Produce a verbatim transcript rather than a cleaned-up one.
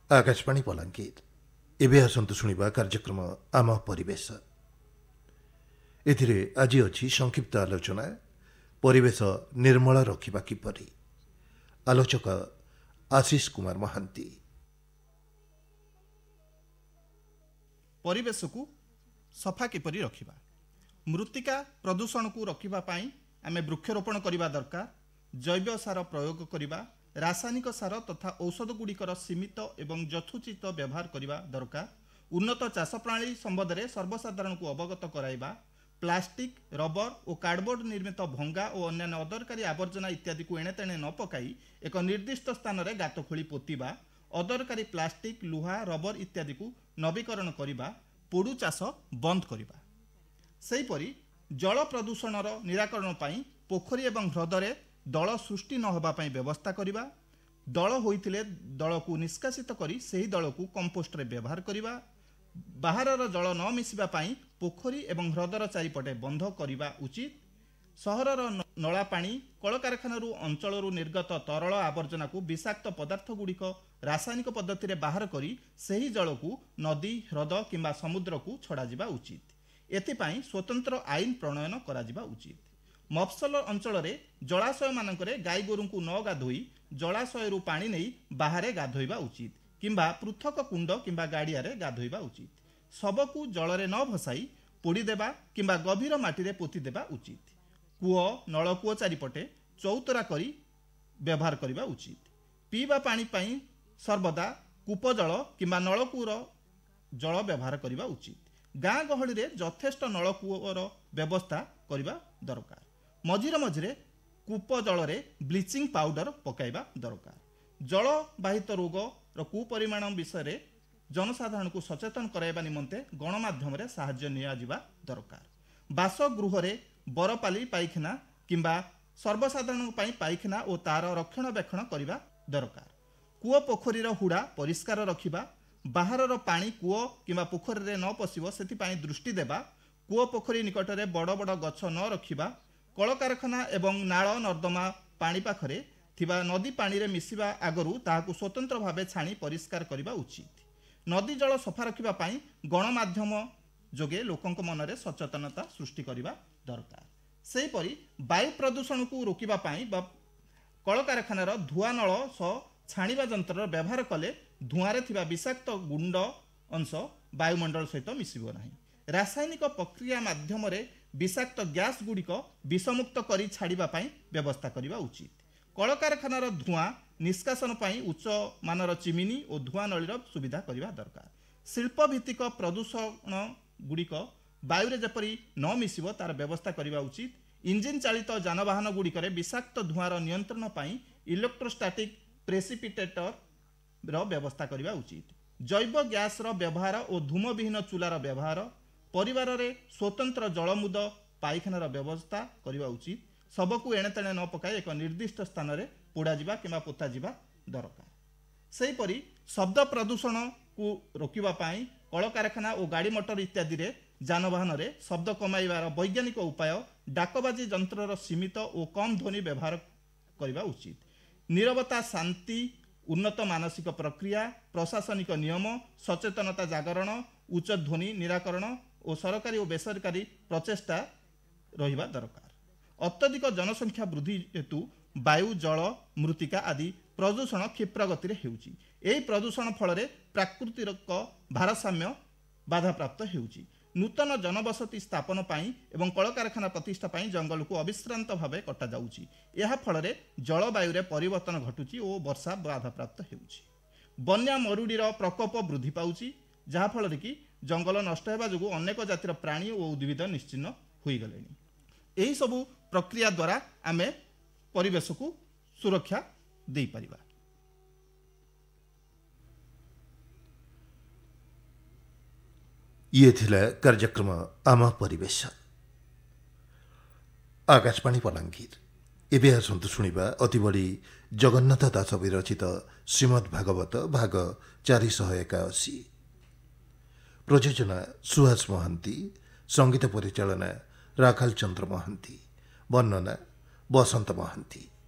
आकाशवाणी बलांगीर एबे आसंतु शुणिबा कार्यक्रम आम परिवेश एथिरे आज अछि संक्षिप्त आलोचना परिवेश निर्मल रखिबा किपरि। आलोचक आशीष कुमार महांती। परिवेश को सफा किपरि रखिबा, मृत्तिका प्रदूषण को रखिबा पई आमे वृक्षरोपण करिबा दरकार, जैव सार प्रयोग करिबा, रासायनिक सार तथा औषध गुड़िकर सीमित एवं यथोचित व्यवहार करिबा दरकार, उन्नत चाष प्रणाली संबंध में सर्वसाधारण को अवगत कराइबा, प्लास्टिक, रबर और कार्डबोर्ड निर्मित भंगा और अन्य अदरकारी आवर्जना इत्यादि को एणे तेणे न पकाई एक निर्दिष्ट स्थान में गात खोली पोतिबा, अदरकारी प्लास्टिक, लुहा, रबर इत्यादि को नवीकरण करिबा, पोडु चाष बंद करिबा। सेहीपरि जल प्रदूषणर निराकरण पई पोखरी एवं ह्रदरे दल सृष्टि न होबा पई व्यवस्था करिबा, दल होइथिले दल को निष्कासित करी सेही दल को कंपोस्ट रे व्यवहार करिबा, बाहरर जल न मिसिबा पई पोखरी एवं ह्रदर चारिपटे बंध करिबा उचित। सहरर नला पानी, कलकारखानारू अंचलरू निर्गत तरल आवर्जना को विषाक्त पदार्थ गुड़िक रासायनिक पद्धति रे बाहर करी सेही जल को नदी, ह्रद किंबा समुद्र को छड़ा जिबा उचित। एथिपाई स्वतंत्र आईन प्रणयन करा जिबा उचित। मफसल अंचल रे जलाशय मानकरे गाई गोरु को न गाधोई जलाशयरू पानी नहीं बाहरे गाधोइबा उचित किंबा पृथक कुंड किंबा गाड़िया रे गाधोइबा उचित। सबकू जलरे न भसाई पोड़ी देबा किंबा गभीर माटी रे पोती देबा उचित। कूओ नलकूओ चारिपटे चौतरा करी व्यवहार करिबा उचित। पीवा पानी पई सर्वदा कूप जल किंबा नलकूर जल व्यवहार करिबा उचित। गाँ गहली रे यथेष्ट नलकूर व्यवस्था करिबा दरकार। मझिरे मझिरे कूप जल रे ब्लीचिंग पाउडर पकाइबा दरकार। जल बाहित रोग रो कुपरिमाण विषय रे जनसाधारण को सचेतन कराइबा निमंते गणमाध्यम रे साहाय्य निया जिबा दरकार। बासगृह रे बरपाली पाइखाना किंबा सर्वसाधारण पई पाइखाना और तार रक्षणाबेक्षण करिबा दरकार। कूओ पोखरीर हुड़ा परिष्कार रखिबा, बाहरर पानी कूओ किंबा पोखरी रे न पसिबो सेति पई दृष्टि देबा, कूओ पोखरी निकट रे बड़ बड़ गछ न रखिबा, कलकारखाना एवं नाଳ नर्दमा पानी पाखरे थिबा नदी पानी रे मिसिबा आगरू ताहाकू स्वतंत्र भावे छाणी परिष्कार करिबा उचित। नदी जल सफा रखिबा पई गणमाध्यम जोगे लोकंक मनरे सचेतनता सृष्टि करिबा दरकार। सेहीपरि वायु प्रदूषण को रोकिबा पई बा कलकारखानार धुआ नळ सह छाणीबा यंत्र व्यवहार कले धुआं रे थिबा विषाक्त गुंड अंश वायुमंडल सहित मिसिबो नाही। रासायनिक प्रक्रिया माध्यम रे विषाक्त गैस गुड़िक विषमुक्त करी छाड़िबा पई व्यवस्था करिबा उचित। कलकारखानार धुआं निष्कासन पई उच्च मानर चिमिनी और धुआं नळीर सुविधा करिबा दरकार। शिल्प भित्तिक प्रदूषण गुड़िक वायु रे जेपरि न मिसिबो तार व्यवस्था करिबा उचित। इंजिन चालित जानवाहन गुड़िकरे विषाक्त धुआंर नियंत्रण पई इलेक्ट्रोस्टैटिक प्रेसिपिटेटर रो व्यवस्था करिबा उचित। जैव गैस रो व्यवहार और धूमविहीन चूलार व्यवहार, परिवार रे स्वतंत्र जलमुद पाइखानार व्यवस्था करिबा उचित। सबकू एणे तेणे न पकाई एक निर्दिष्ट स्थान रे पोड़ा जिबा किंबा पोता जिबा दरकार। सेहीपरि शब्द प्रदूषण को रोकिबा पई कलकारखाना और गाड़ी मोटर इत्यादि रे जानवाहन रे शब्द कमाइबार वैज्ञानिक उपाय डाकबाजी यंत्रर सीमित और कम ध्वनि व्यवहार करिबा उचित। नीरवता, शांति, उन्नत मानसिक प्रक्रिया, प्रशासनिक नियम, सचेतनता जागरण, उच्च ध्वनि निराकरण और सरकारी और बेसरकारी प्रचेष्टा रहिबा दरकार। अत्यधिक जनसंख्या वृद्धि हेतु वायु, जल, मृत्तिका आदि प्रदूषण क्षिप्र गति रे हेउची। एही प्रदूषण फल रे प्राकृतिक भारसाम्य बाधाप्राप्त हेउची। नूतन जनबसति स्थापन पाई एवं कलकारखाना प्रतिष्ठा पाई जंगल को अविश्रांत भावे कटा जाउची। एहा फल रे जलवायु रे परिवर्तन घटुची और वर्षा बाधाप्राप्त हेउची। बन्या मरुडीर प्रकोप वृद्धि पाउची, जहा फल रे कि जंगल नष्ट हेबा जोगु अनेक जातिर प्राणी और उद्भिद निश्चिन्न होई गलेनी। एही सबु प्रक्रिया द्वारा आमे परिवेश को सुरक्षा दे परिबा। ये थिला कार्यक्रम आम परिवेश। आकाशवाणी बलांगीर एबे आसंतु शुणिबा अति बड़ी जगन्नाथ दास विरचित श्रीमद् भागवत भाग चारिशह एकाशी। प्रयोजना सुहास महांती, संगीत परिचालना राखाल चंद्र महांती, वर्णना बसंत महांती।